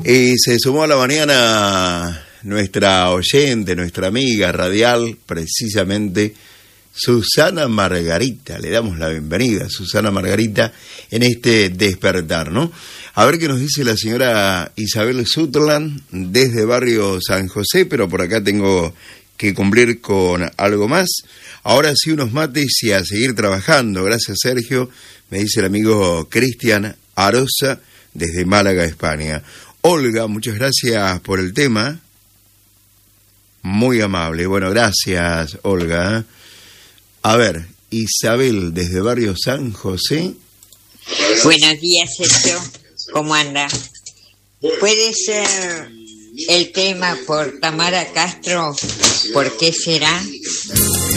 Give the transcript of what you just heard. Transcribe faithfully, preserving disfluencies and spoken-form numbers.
Y se sumó a la mañana nuestra oyente, nuestra amiga radial, precisamente Susana Margarita. Le damos la bienvenida a Susana Margarita en este despertar, ¿no? A ver qué nos dice la señora Isabel Sutherland desde Barrio San José, pero por acá tengo que cumplir con algo más. Ahora sí, unos mates y a seguir trabajando. Gracias, Sergio, me dice el amigo Cristian Arosa desde Málaga, España. Olga, muchas gracias por el tema. Muy amable. Bueno, gracias, Olga. A ver, Isabel, desde Barrio San José. Buenos días, Sergio. ¿Cómo anda? ¿Puede ser el tema por Tamara Castro? ¿Por qué será?